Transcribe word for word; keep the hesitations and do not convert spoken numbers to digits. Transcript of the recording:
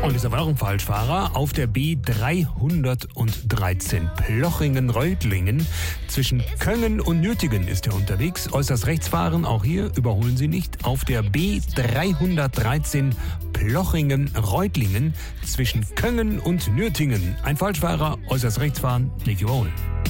Und ist aber noch ein Falschfahrer auf der B dreihundertdreizehn Plochingen-Reutlingen. Zwischen Köngen und Nürtingen ist er unterwegs. Äußerst rechts fahren, auch hier überholen Sie nicht. Auf der B dreihundertdreizehn Plochingen-Reutlingen zwischen Köngen und Nürtingen. Ein Falschfahrer, äußerst rechts fahren, nicht überholen.